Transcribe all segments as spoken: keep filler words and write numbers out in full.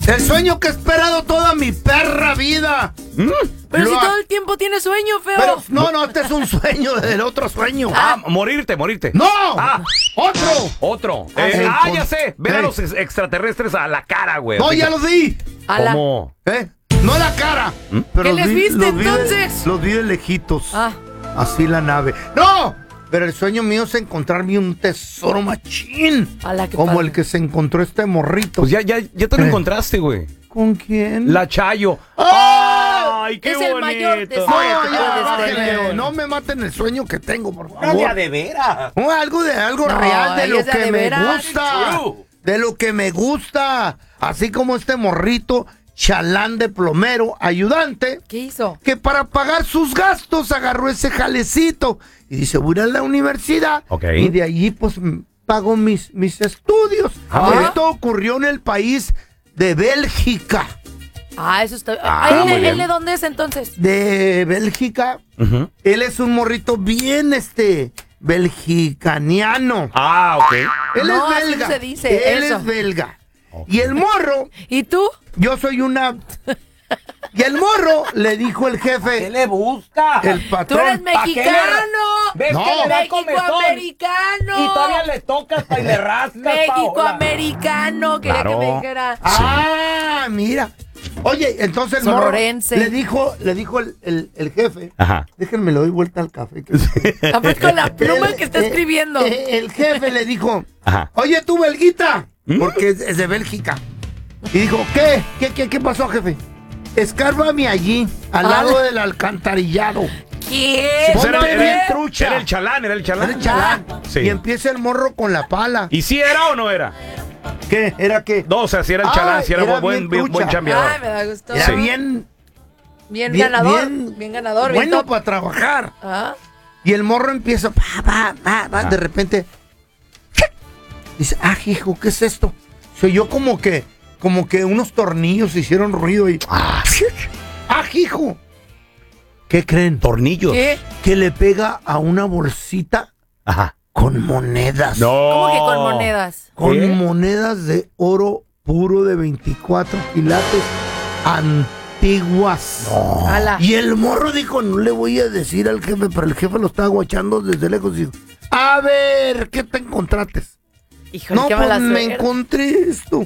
El sueño que he esperado toda mi perra vida. ¿Mm? Pero Lo si ha- todo el tiempo tienes sueño, feo. Pero, no, no, este es un sueño del otro sueño. Ah, morirte, morirte. ¡No! Ah. ¡Otro! Otro. Ah, Eh, sí. ah, Con- ya sé. Ver a Ey. los ex- extraterrestres a la cara, güey. No, Así ya que- los vi. Ala. ¿Cómo? ¿Eh? No la cara. ¿Mm? Pero ¿Qué los les vi- viste, los vi de- entonces? los vi de lejitos. Ah. Así la nave. ¡No! Pero el sueño mío es encontrarme un tesoro machín. Ala, qué como padre. el que se encontró este morrito. Pues ya, ya, ya te lo Eh. encontraste, güey. ¿Con quién? La Chayo. ¡Ah! ¡Ay, qué Es el bonito! mayor tesoro. No, que ya, puedes bájenle. tener. No me maten el sueño que tengo, por favor. No, de a de veras. No, algo de algo No, real, de ella lo es de que de me veras. gusta. True. De lo que me gusta. Así como este morrito, chalán de plomero, ayudante, ¿Qué hizo? que para pagar sus gastos agarró ese jalecito. Y dice, voy a ir a la universidad. Ok. Y de allí, pues, m- pago mis, mis estudios. Ah. Esto ocurrió en el país de Bélgica. Ah, eso está... Ah, Ah, muy ¿él, bien. él de dónde es entonces? De Bélgica. Ujú. Él es un morrito bien, este, belgicaniano. Ah, ok. Él No, es así belga. se dice, Él eso. es belga. Y el morro, ¿Y tú? yo soy una... Y el morro le dijo el ¿Qué jefe, le busca? el ¡Tú patrón. eres ¿Pa' qué le- mexicano! ¿Ves No. que le da comezón? ¡Mexicoamericano! Y todavía le tocas pa' y le rascas, Paola. ¡Mexicoamericano! Quería Claro. que me dijera. Ah, mira. Oye, entonces el morro Sonorense. le dijo, le dijo el, el- el jefe, Ajá. déjenme le doy vuelta al café. que- Ah, pues con la pluma El- que está eh, escribiendo. eh, el jefe le dijo, Ajá. oye tú, belguita, ¿Mm? porque es, es de Bélgica. Y dijo, ¿qué? ¿Qué, qué, qué pasó, jefe? Escárbame allí, al Ah. lado del alcantarillado. ¿Qué? Pues Ponte era, era- bien trucha. era el chalán, era el chalán. Era el chalán. Sí. Y empieza el morro con la pala. ¿Y si era o no era? ¿Qué? ¿Era qué? No, o sea, si era el Ah, chalán, si era, era buen, bien buen, buen trucha. chambeador. Ay, me da gusto. Era Sí. bien, Bien, bien, ganador. bien- Bien, ganador. Bien bueno top. para trabajar. Ah. Y el morro empieza, pa, pa, pa, pa, Ah. de repente, dice, ah, hijo, ¿qué es esto? Soy yo como que, como que unos tornillos hicieron ruido y, Ah, ah, hijo. ¿Qué creen? tornillos. ¿Qué? Que le pega a una bolsita Ajá. con monedas. No. ¿Cómo que con monedas? Con ¿Qué? monedas de oro puro de veinticuatro quilates antiguas. Ala. Y el morro dijo, no le voy a decir al jefe, pero el jefe lo estaba guachando desde lejos y dijo, a ver, ¿qué te encontraste? Híjole, No, qué pues mala me suerte. encontré esto.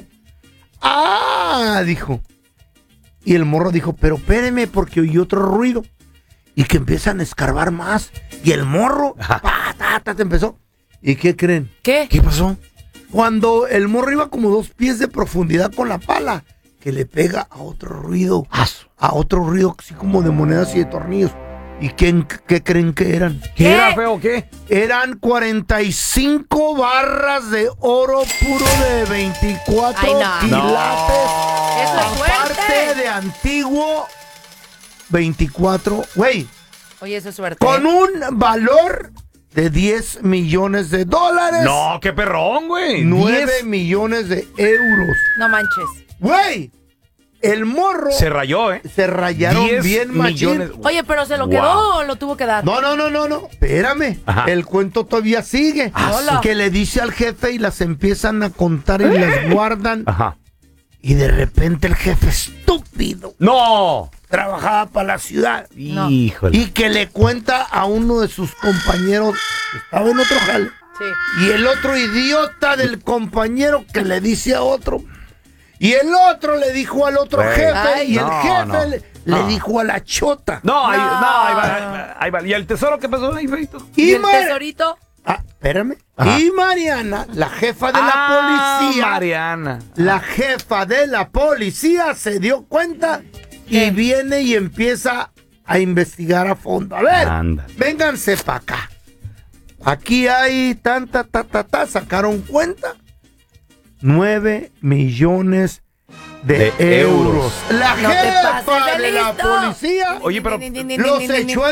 Ah, dijo. Y el morro dijo, pero espéreme porque oí otro ruido. Y que empiezan a escarbar más. Y el morro, Ajá. pa, ta, ta, te empezó. ¿Y qué creen? ¿Qué? ¿Qué pasó? Cuando el morro iba como dos pies de profundidad con la pala, que le pega a otro ruido, a otro ruido así como de monedas y de tornillos. ¿Y quién, qué creen que eran? ¿Qué, ¿Qué? era, feo? ¿Qué? Eran cuarenta y cinco barras de oro puro de veinticuatro Ay, no. quilates. Eso es Aparte suerte. de antiguo, veinticuatro, güey, Oye, eso es suerte. con ¿eh? un valor de diez millones de dólares. No, qué perrón, güey. nueve Diez. millones de euros. No manches. Güey, el morro Se rayó, ¿eh? se rayaron Diez bien machín. millones. Oye, pero ¿se lo Wow. quedó o lo tuvo que dar? No, no, no, no, no. Espérame. Ajá. El cuento todavía sigue. Ah, Hola. Que le dice al jefe y las empiezan a contar y las guardan. Ajá. Y de repente el jefe estúpido ¡No! trabajaba para la ciudad. No. Híjole. Y que le cuenta a uno de sus compañeros que estaba en otro jale. Sí. Y el otro idiota del compañero que le dice a otro. Y el otro le dijo al otro Güey. jefe. Ay. y el No, jefe no. le, No. le dijo a la chota. No, ahí, No. no, ahí va, ahí va, ahí va. ¿Y el tesoro qué pasó ahí, feito? ¿Y, el Mar- tesorito? Ah, espérame. Ajá. Y Mariana, la jefa de Ah, la policía. Mariana. La jefa de la policía se dio cuenta y ¿Qué? viene y empieza a investigar a fondo. A ver, Ándale. vénganse para acá. Aquí hay tanta, ta, ta, ta, sacaron cuenta. Nueve millones de, De euros. euros. La No te jefa pases de de la listo. policía Oye, pero los echó